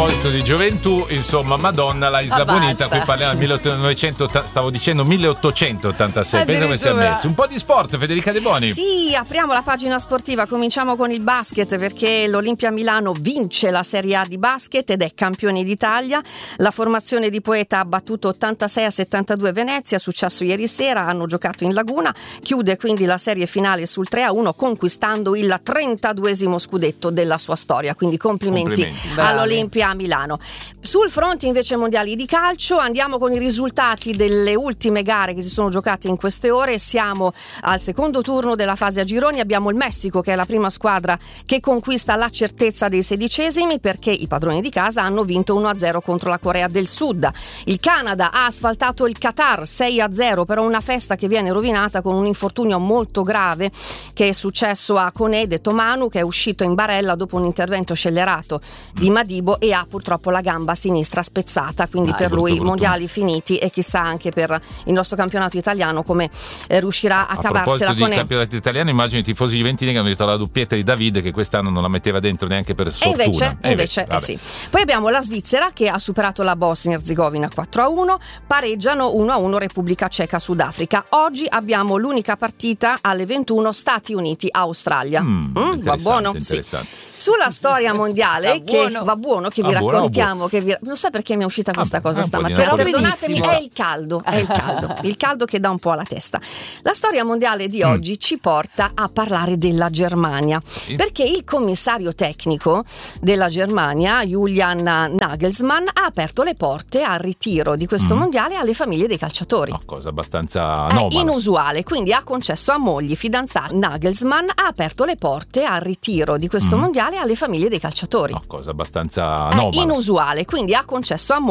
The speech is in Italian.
proposito di gioventù, insomma, Madonna, la Isla Bonita, qui parliamo del 1886, pensa come si è messo. Un po' di sport, Federica De Boni. Sì, apriamo la pagina sportiva, cominciamo con il basket, perché l'Olimpia Milano vince la Serie A di basket ed è campione d'Italia. La formazione di Poeta ha battuto 86-72 Venezia, successo ieri sera, hanno giocato in Laguna, chiude quindi la serie finale sul 3-1 conquistando il 32esimo scudetto della sua storia, quindi complimenti all'Olimpia Milano. Sul fronte invece mondiali di calcio andiamo con i risultati delle ultime gare che si sono giocate in queste ore. Siamo al secondo turno della fase a gironi, abbiamo il Messico che è la prima squadra che conquista la certezza dei 16esimi, perché i padroni di casa hanno vinto 1-0 contro la Corea del Sud. Il Canada ha asfaltato il Qatar 6-0, però una festa che viene rovinata con un infortunio molto grave che è successo a Kone, detto Manu, che è uscito in barella dopo un intervento scellerato di Madibo e ha purtroppo la gamba sinistra spezzata, quindi per lui mondiali finiti, e chissà anche per il nostro campionato italiano come riuscirà a cavarsela. A proposito di campionato italiano, immagino i tifosi juventini che hanno detto la doppietta di Davide che quest'anno non la metteva dentro neanche per sfortuna. E invece sì. Poi abbiamo la Svizzera che ha superato la Bosnia Erzegovina 4-1, pareggiano 1-1 Repubblica Ceca Sudafrica. Oggi abbiamo l'unica partita alle 21 Stati Uniti Australia. Va buono? Sì. Sulla storia mondiale va buono che vi raccontiamo, non so perché mi è uscita questa cosa stamattina, però perdonatemi, è il caldo il caldo che dà un po' alla testa. La storia mondiale di oggi ci porta a parlare della Germania, perché il commissario tecnico della Germania, Julian Nagelsmann, ha aperto le porte al ritiro di questo mondiale alle famiglie dei calciatori. Cosa abbastanza anomala, inusuale, quindi ha concesso a mogli, fidanzati. Nagelsmann ha aperto le porte al ritiro di questo mondiale alle famiglie dei calciatori. Cosa abbastanza anomala, inusuale, quindi ha concesso a